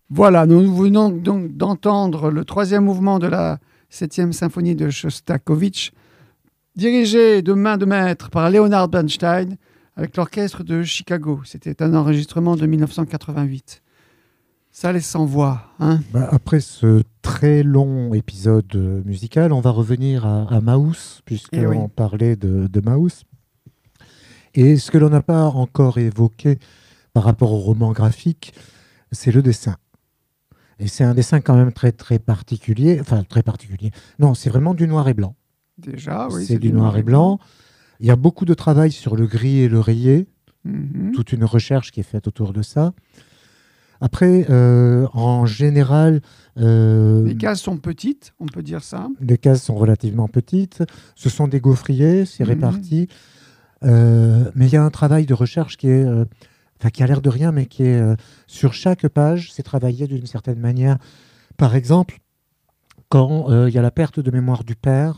Voilà, nous venons donc d'entendre le troisième mouvement de la septième symphonie de Shostakovich, dirigé de main de maître par Leonard Bernstein avec l'orchestre de Chicago. C'était un enregistrement de 1988. Ça laisse sans voix. Hein. Après ce très long épisode musical, on va revenir à Maus, puisqu'on parlait de Maus. Et ce que l'on n'a pas encore évoqué par rapport au roman graphique, c'est le dessin. Et c'est un dessin quand même très, très particulier. Enfin, très particulier. Non, c'est vraiment du noir et blanc. Déjà, oui. C'est du noir et blanc. Il y a beaucoup de travail sur le gris et le rayé. Toute une recherche qui est faite autour de ça. Après, en général... les cases sont petites, on peut dire ça. Les cases sont relativement petites. Ce sont des gaufriers, c'est réparti. Mais il y a un travail de recherche qui est... qui a l'air de rien, mais qui est sur chaque page, c'est travaillé d'une certaine manière. Par exemple, quand il y a la perte de mémoire du père,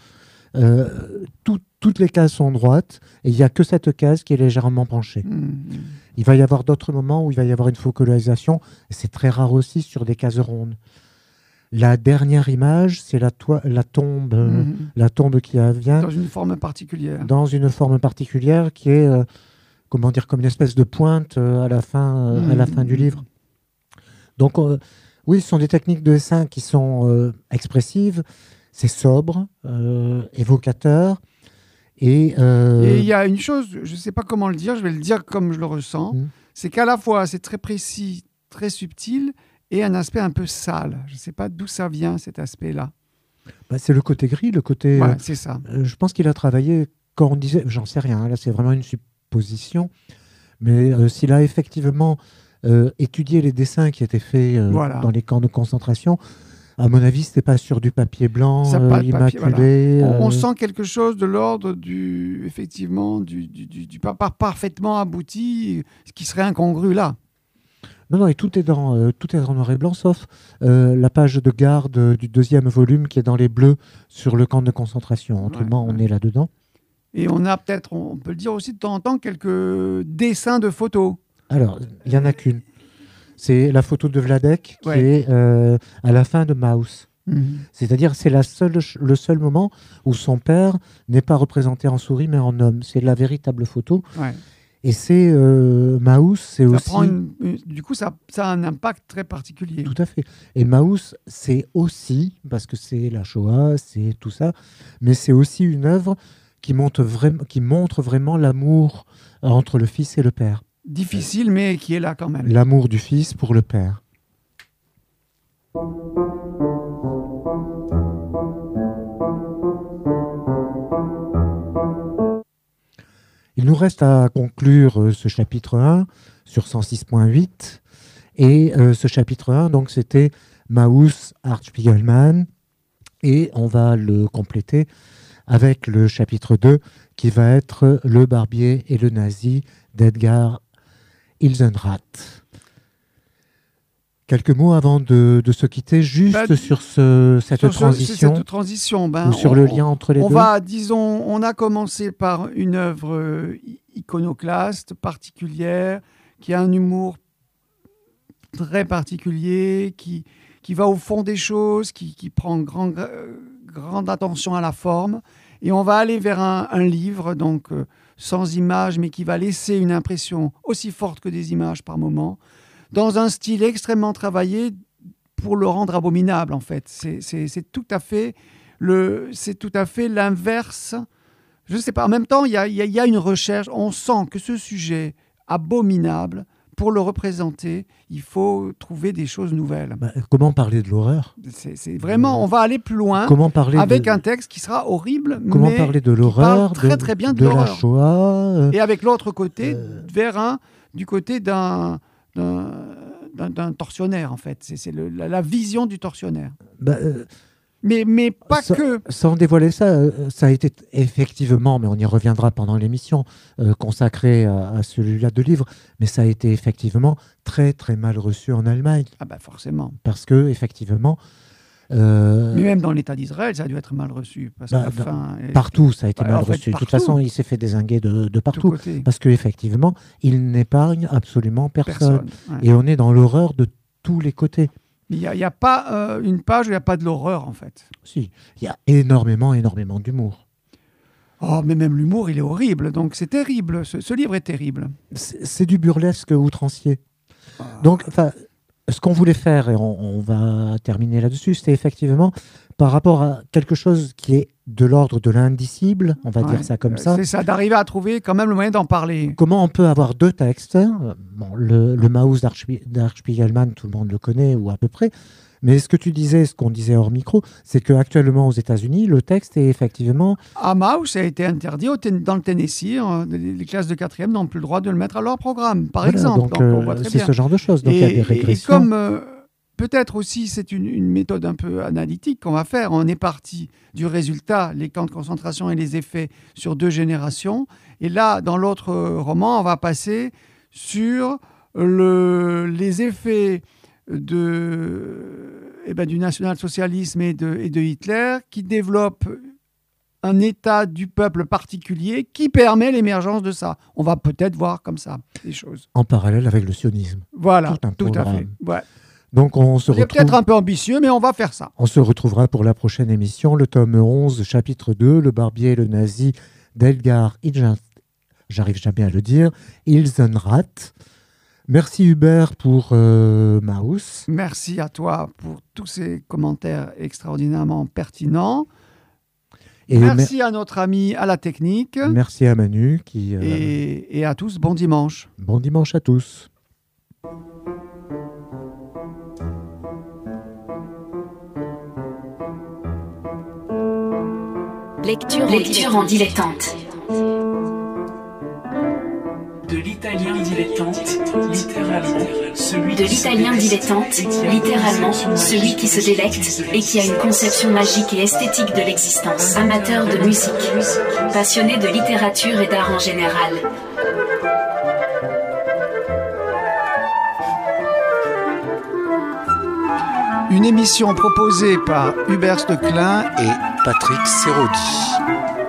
toutes les cases sont droites et il n'y a que cette case qui est légèrement penchée. Il va y avoir d'autres moments où il va y avoir une focalisation. C'est très rare aussi sur des cases rondes. La dernière image, c'est la tombe qui vient. Dans une forme particulière. Dans une forme particulière qui est... comment dire, comme une espèce de pointe à la fin du livre. Donc, oui, ce sont des techniques de dessin qui sont expressives, c'est sobre, évocateur. Et il y a une chose, je ne sais pas comment le dire, je vais le dire comme je le ressens, c'est qu'à la fois, c'est très précis, très subtil, et un aspect un peu sale. Je ne sais pas d'où ça vient, cet aspect-là. C'est le côté gris, le côté... Ouais, c'est ça. Je pense qu'il a travaillé, quand on disait... J'en sais rien, là, c'est vraiment une position, mais s'il a effectivement étudié les dessins qui étaient faits dans les camps de concentration, à mon avis, c'était pas sur du papier blanc immaculé. Voilà. On sent quelque chose de l'ordre du parfaitement abouti, ce qui serait incongru là. Non, et tout est dans noir et blanc, sauf la page de garde du deuxième volume qui est dans les bleus sur le camp de concentration. Autrement, on est là-dedans. Et on a peut-être, on peut le dire aussi de temps en temps, quelques dessins de photos. Alors, il n'y en a qu'une. C'est la photo de Vladek qui est à la fin de Maus. C'est-à-dire, c'est le seul moment où son père n'est pas représenté en souris, mais en homme. C'est la véritable photo. Ouais. Et c'est Maus, c'est aussi... Du coup, ça a un impact très particulier. Tout à fait. Et Maus, c'est aussi, parce que c'est la Shoah, c'est tout ça, mais c'est aussi une œuvre qui montre vraiment l'amour entre le fils et le père. Difficile, mais qui est là quand même. L'amour du fils pour le père. Il nous reste à conclure ce chapitre 1 sur 106.8. Et ce chapitre 1, donc, c'était Maus, Art Spiegelman. Et on va le compléter avec le chapitre 2 qui va être Le barbier et le nazi d'Edgar Ilsenrath. Quelques mots avant de se quitter, juste sur cette transition, ou sur le lien entre les deux. On a commencé par une œuvre iconoclaste, particulière, qui a un humour très particulier, qui va au fond des choses, qui prend grande attention à la forme. Et on va aller vers un livre, donc sans images, mais qui va laisser une impression aussi forte que des images par moment, dans un style extrêmement travaillé pour le rendre abominable, en fait. C'est tout à fait l'inverse. Je ne sais pas. En même temps, il y a une recherche. On sent que ce sujet abominable, pour le représenter, il faut trouver des choses nouvelles. Comment parler de l'horreur ? C'est vraiment, on va aller plus loin avec un texte qui sera horrible, comment parler de l'horreur, qui parle très bien de la Shoah, et avec l'autre côté, du côté d'un tortionnaire, en fait. C'est la vision du tortionnaire. Mais pas que. Sans dévoiler ça, ça a été effectivement, mais on y reviendra pendant l'émission, consacrée à celui-là de livre, mais ça a été effectivement très très mal reçu en Allemagne. Ah bah forcément. Parce que effectivement... Mais même dans l'État d'Israël, ça a dû être mal reçu. Parce partout, ça a été mal reçu. De toute façon, il s'est fait dézinguer de partout. Parce qu'effectivement, il n'épargne absolument personne. Ouais. Et on est dans l'horreur de tous les côtés. Il n'y a pas une page où il n'y a pas de l'horreur, en fait. Si, il y a énormément d'humour. Oh, mais même l'humour, il est horrible. Donc, c'est terrible. Ce livre est terrible. C'est du burlesque outrancier. Donc, ce qu'on voulait faire, et on va terminer là-dessus, c'était effectivement par rapport à quelque chose qui est de l'ordre de l'indicible, on va dire ça comme ça. C'est ça, d'arriver à trouver quand même le moyen d'en parler. Comment on peut avoir deux textes, le Maus d'Arch-Spiegelman, tout le monde le connaît, ou à peu près, mais ce qu'on disait hors micro, c'est qu'actuellement aux États-Unis, le texte est effectivement... Maus a été interdit dans le Tennessee. Les classes de 4e n'ont plus le droit de le mettre à leur programme, par exemple. Donc on voit très bien. Ce genre de choses. Donc il y a des régressions. Et comme peut-être aussi c'est une méthode un peu analytique qu'on va faire, on est parti du résultat, les camps de concentration et les effets sur 2 générations. Et là, dans l'autre roman, on va passer sur les effets du national-socialisme et de Hitler, qui développe un état du peuple particulier qui permet l'émergence de ça. On va peut-être voir comme ça les choses. En parallèle avec le sionisme. Voilà, tout à fait. Ouais. Donc on se retrouve... peut-être un peu ambitieux, mais on va faire ça. On se retrouvera pour la prochaine émission, le tome 11, chapitre 2, Le barbier et le nazi d'Elgar j'arrive jamais à le dire, Ilsenrath. Merci Hubert pour Maus. Merci à toi pour tous ces commentaires extraordinairement pertinents. Et merci à notre ami à la technique. Merci à Manu. Et à tous, bon dimanche. Bon dimanche à tous. Lecture en dilettante. De l'italien dilettante, littéralement, celui De l'italien dilettante, littéralement, celui qui se délecte et qui a une conception magique et esthétique de l'existence. Amateur de musique, passionné de littérature et d'art en général. Une émission proposée par Hubert Steclin et Patrick Serrodi.